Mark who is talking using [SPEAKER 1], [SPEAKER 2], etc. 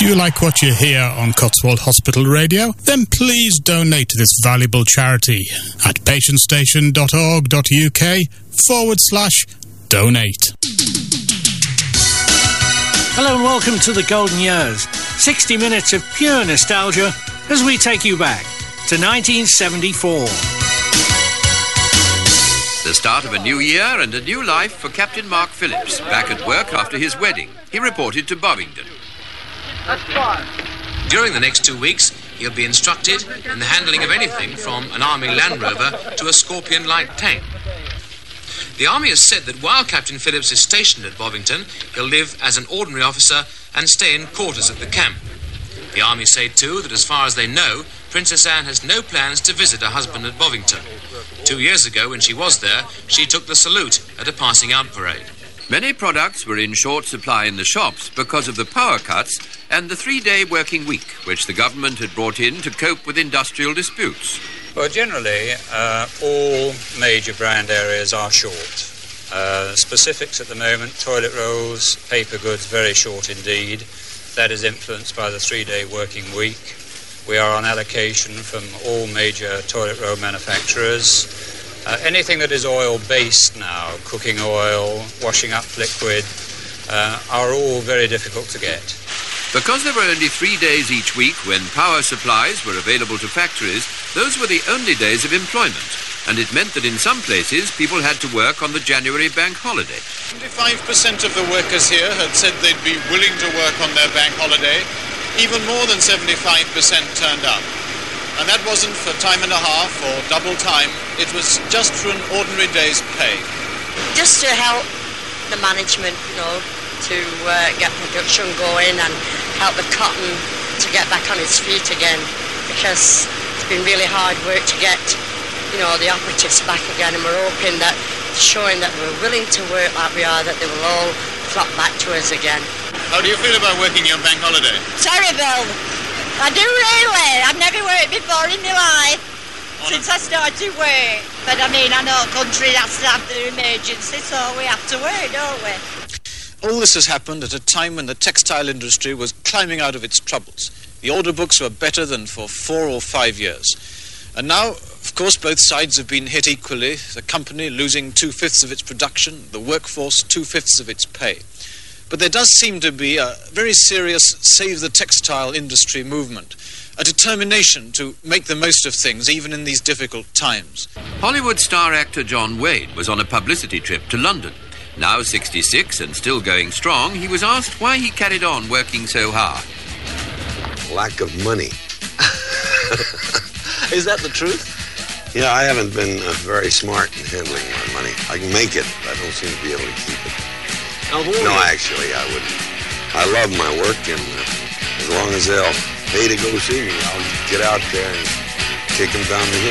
[SPEAKER 1] Do you like what you hear on Cotswold Hospital Radio? Then please donate to this valuable charity at patientstation.org.uk/donate.
[SPEAKER 2] Hello and welcome to the Golden Years. 60 minutes of pure nostalgia as we take you back to 1974.
[SPEAKER 3] The start of a new year and a new life for Captain Mark Phillips, back at work after his wedding. He reported to Bovingdon.
[SPEAKER 4] During the next 2 weeks, he'll be instructed in the handling of anything from an Army Land Rover to a Scorpion light tank. The Army has said that while Captain Phillips is stationed at Bovington, he'll live as an ordinary officer and stay in quarters at the camp. The Army say, too, that as far as they know, Princess Anne has no plans to visit her husband at Bovington. 2 years ago, when she was there, she took the salute at a passing out parade.
[SPEAKER 3] Many products were in short supply in the shops because of the power cuts and the 3-day working week, which the government had brought in to cope with industrial disputes.
[SPEAKER 5] Well, generally, all major brand areas are short. Specifics at the moment, toilet rolls, paper goods, very short indeed. That is influenced by the 3-day working week. We are on allocation from all major toilet roll manufacturers. Anything that is oil-based now, cooking oil, washing up liquid, are all very difficult to get.
[SPEAKER 3] Because there were only 3 days each week when power supplies were available to factories, those were the only days of employment, and it meant that in some places people had to work on the January bank holiday.
[SPEAKER 6] 75% of the workers here had said they'd be willing to work on their bank holiday. Even more than 75% turned up. And that wasn't for time and a half or double time. It was just for an ordinary day's pay.
[SPEAKER 7] Just to help the management, to get production going and help the cotton to get back on its feet again, because it's been really hard work to get, the operatives back again, and we're hoping that, showing that we're willing to work like we are, that they will all flock back to us again.
[SPEAKER 6] How do you feel about working your bank holiday?
[SPEAKER 8] Terrible. I do really. I've never worked before in my life since I started to work. But I know country has to have their emergency, so we have to work, don't we?
[SPEAKER 6] All this has happened at a time when the textile industry was climbing out of its troubles. The order books were better than for 4 or 5 years. And now, of course, both sides have been hit equally. The company losing 2/5 of its production, the workforce 2/5 of its pay. But there does seem to be a very serious save the textile industry movement, a determination to make the most of things even in these difficult times.
[SPEAKER 3] Hollywood star actor John Wayne was on a publicity trip to London. Now 66 and still going strong, he was asked why he carried on working so hard.
[SPEAKER 9] Lack of money.
[SPEAKER 6] Is that the truth?
[SPEAKER 9] Yeah, I haven't been very smart in handling my money. I can make it, but I don't seem to be able to keep it. No, actually, I wouldn't. I love my work, and as long as they'll pay to go see me, I'll get out there and kick them down the hill.